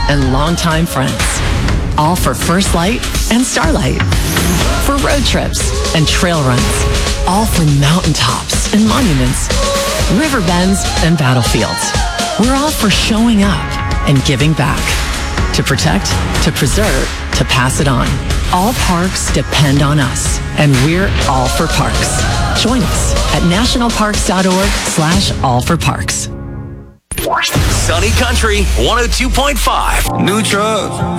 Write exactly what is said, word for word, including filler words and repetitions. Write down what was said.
and longtime friends. All for First Light and Starlight. For road trips and trail runs. All for mountaintops and monuments, river bends and battlefields. We're all for showing up and giving back. To protect, to preserve, to pass it on. All parks depend on us, and we're all for parks. Join us at nationalparks.org slash all for parks. Sunny Country one oh two point five. New truck.